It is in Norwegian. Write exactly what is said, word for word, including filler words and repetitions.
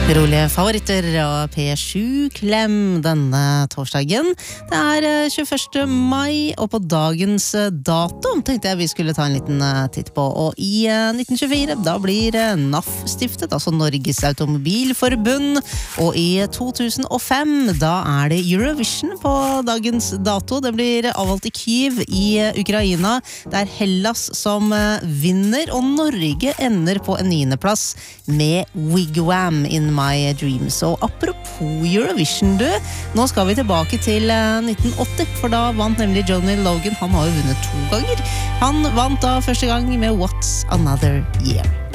Rolige favoritter og P sju Klem denne torsdagen. Det er tjueførste mai, og på dagens dato tenkte jeg vi skulle ta en liten titt på. Og i nitten tjuefire, da blir N A F stiftet, altså Norges Automobilforbund. Og i to tusen og fem, da er det Eurovision på dagens dato. Det blir avholdt i Kyiv i Ukraina. Det er Hellas som vinner, og Norge ender på en niende plass med Wigwam in My Dreams. Og apropos Eurovision, du, nå skal vi tilbake til nitten åtti, for da vant nemlig Johnny Logan. Han har jo vunnet to ganger. Han vant da første gang med What's Another Year.